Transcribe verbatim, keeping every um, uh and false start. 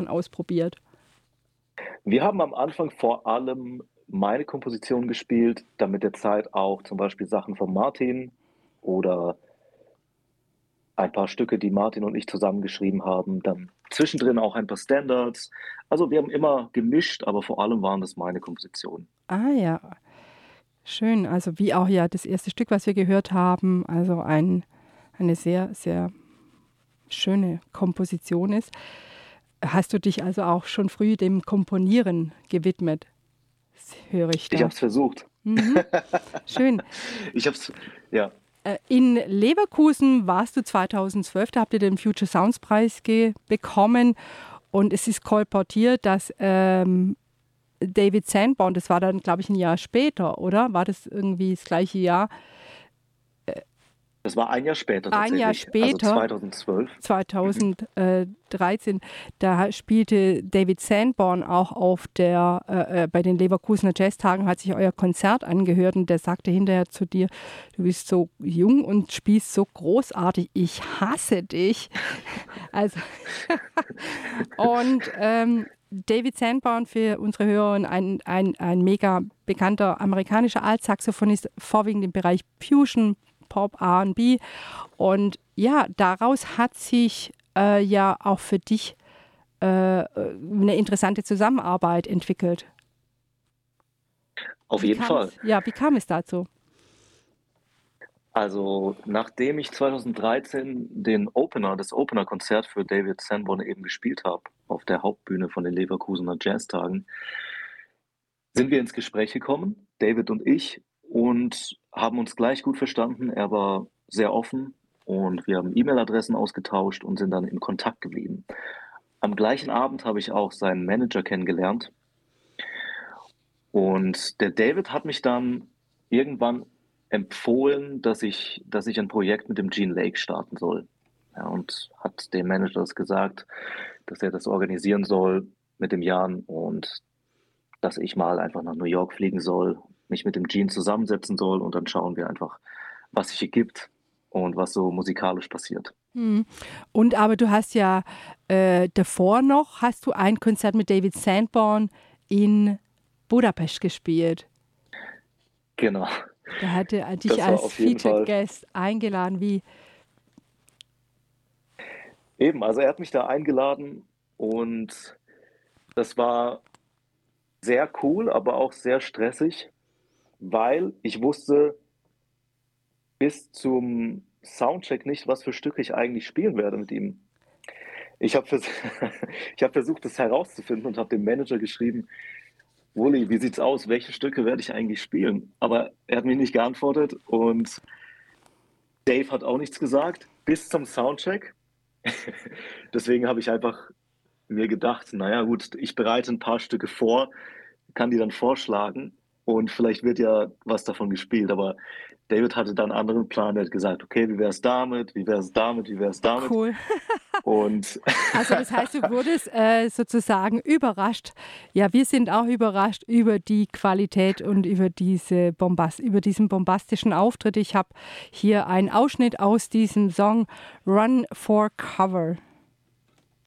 ausprobiert? Wir haben am Anfang vor allem meine Komposition gespielt, dann mit der Zeit auch zum Beispiel Sachen von Martin oder ein paar Stücke, die Martin und ich zusammen geschrieben haben, dann zwischendrin auch ein paar Standards. Also, wir haben immer gemischt, aber vor allem waren das meine Kompositionen. Ah ja, schön. Also, wie auch ja das erste Stück, was wir gehört haben, also ein eine sehr, sehr schöne Komposition ist. Hast du dich also auch schon früh dem Komponieren gewidmet? Das höre ich Ich habe da. es versucht. Mhm, schön. Ich habe es ja. Äh, in Leverkusen warst du zweitausendzwölf, da habt ihr den Future Sounds Preis ge bekommen und es ist kolportiert, dass ähm, David Sanborn, das war dann, glaube ich, ein Jahr später, oder? War das irgendwie das gleiche Jahr? Das war ein Jahr später Ein Jahr tatsächlich, also später, zweitausendzwölf. Mhm. zweitausenddreizehn, da spielte David Sanborn auch auf der, äh, äh, bei den Leverkusener Jazztagen, hat sich euer Konzert angehört und der sagte hinterher zu dir, du bist so jung und spielst so großartig, ich hasse dich. Also und ähm, David Sanborn, für unsere Hörer, ein, ein, ein mega bekannter amerikanischer Altsaxophonist, vorwiegend im Bereich Fusion, Pop, R und B. Und ja, daraus hat sich äh, ja auch für dich äh, eine interessante Zusammenarbeit entwickelt. Auf Wie jeden kam Fall. es, ja, wie kam es dazu? Also, nachdem ich zweitausenddreizehn den Opener das Opener-Konzert für David Sanborn eben gespielt habe auf der Hauptbühne von den Leverkusener Jazztagen, sind wir ins Gespräch gekommen, David und ich, und haben uns gleich gut verstanden. Er war sehr offen und wir haben E-Mail-Adressen ausgetauscht und sind dann in Kontakt geblieben. Am gleichen Abend habe ich auch seinen Manager kennengelernt und der David hat mich dann irgendwann empfohlen, dass ich dass ich ein Projekt mit dem Gene Lake starten soll. Ja, und hat dem Manager das gesagt, dass er das organisieren soll mit dem Jan und dass ich mal einfach nach New York fliegen soll, mich mit dem Gene zusammensetzen soll und dann schauen wir einfach, was sich ergibt und was so musikalisch passiert. Mhm. Und aber du hast ja äh, davor noch, hast du ein Konzert mit David Sanborn in Budapest gespielt. Genau. Da hatte er dich Das war als auf jeden Featured Fall Guest eingeladen. Wie, eben, also er hat mich da eingeladen und das war sehr cool, aber auch sehr stressig, weil ich wusste bis zum Soundcheck nicht, was für Stücke ich eigentlich spielen werde mit ihm. Ich habe vers ich habe versucht, das herauszufinden und habe dem Manager geschrieben: „Wulli, wie sieht's aus? Welche Stücke werde ich eigentlich spielen?“ Aber er hat mir nicht geantwortet und Dave hat auch nichts gesagt bis zum Soundcheck. Deswegen habe ich einfach mir gedacht: „Na ja, gut, ich bereite 'n paar Stücke vor, kann die dann vorschlagen und vielleicht wird ja was davon gespielt.“ Aber David hatte dann 'n anderen Plan. Der hat gesagt: „Okay, wie wär's damit? Wie wär's damit? Wie wär's damit?“ cool. Und Also das heißt, du wurdest äh, sozusagen überrascht. Ja, wir sind auch überrascht über die Qualität und über, diese Bombast über diesen bombastischen Auftritt. Ich habe hier einen Ausschnitt aus diesem Song Run for Cover.